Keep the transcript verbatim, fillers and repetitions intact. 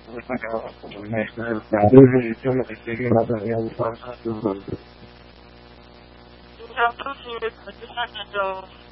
那个我们那个两队就有一个那个要发他就是。 今天出去可是三点钟。